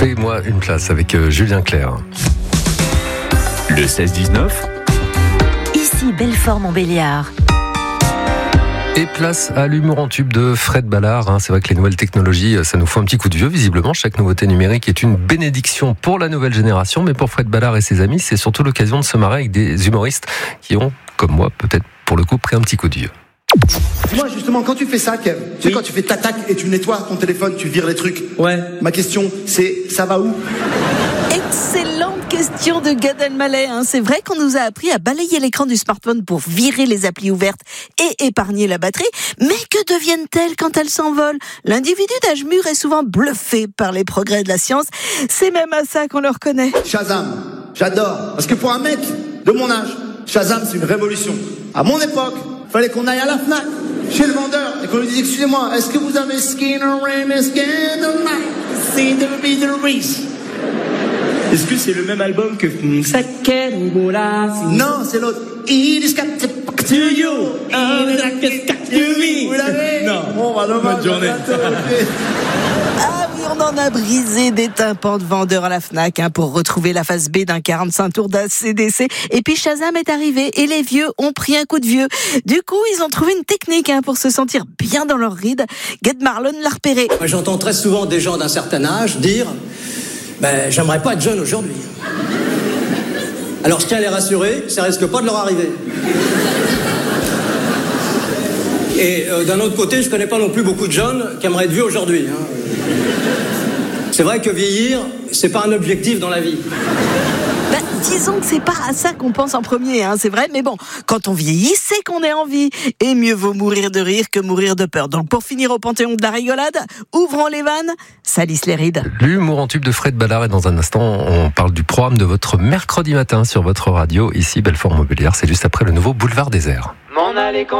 Fais-moi une place avec Julien Clerc. Le 16-19. Ici Belfort-Montbéliard. Et place à l'humour en tube de Fred Ballard. C'est vrai que les nouvelles technologies, ça nous fait un petit coup de vieux. Visiblement, chaque nouveauté numérique est une bénédiction pour la nouvelle génération. Mais pour Fred Ballard et ses amis, c'est surtout l'occasion de se marrer avec des humoristes qui ont, comme moi, peut-être pour le coup, pris un petit coup de vieux. Moi, justement, quand tu fais ça, Kev, tu sais, quand tu fais tac et tu nettoies ton téléphone, tu vires les trucs. Ouais. Ma question, c'est, ça va où? Excellente question de Gad Elmaleh. C'est vrai qu'on nous a appris à balayer l'écran du smartphone pour virer les applis ouvertes et épargner la batterie. Mais que deviennent-elles quand elles s'envolent? L'individu d'âge mûr est souvent bluffé par les progrès de la science. C'est même à ça qu'on le reconnaît. Shazam, j'adore. Parce que pour un mec de mon âge, Shazam, c'est une révolution. À mon époque, fallait qu'on aille à la Fnac, chez le vendeur, et qu'on lui dise, excusez-moi, est-ce que vous avez Skinner Rain, Skinner See the be the Reese? Est-ce que c'est le même album que Non, c'est l'autre. It is got to you. Vous l'avez? Non. Bon, bah, dommage. Bonne journée. Ah oui, on en a brisé des tympans de vendeurs à la Fnac pour retrouver la face B d'un 45 tours d'ACDC. Et puis Shazam est arrivé et les vieux ont pris un coup de vieux. Du coup, ils ont trouvé une technique pour se sentir bien dans leur ride. Gad Marlon l'a repéré. Moi, j'entends très souvent des gens d'un certain âge dire j'aimerais pas être jeune aujourd'hui. Alors je tiens à les rassurer, ça risque pas de leur arriver. Et d'un autre côté, je connais pas non plus beaucoup de jeunes qui aimeraient être vieux aujourd'hui. C'est vrai que vieillir, c'est pas un objectif dans la vie. Disons que c'est pas à ça qu'on pense en premier, c'est vrai, mais bon, quand on vieillit, c'est qu'on est en vie. Et mieux vaut mourir de rire que mourir de peur. Donc pour finir au panthéon de la rigolade, ouvrons les vannes, salissent les rides. L'humour en tube de Fred Ballard, et dans un instant, on parle du programme de votre mercredi matin sur votre radio, ici Belfort-Montbéliard. C'est juste après le nouveau Boulevard Désert. M'en aller quand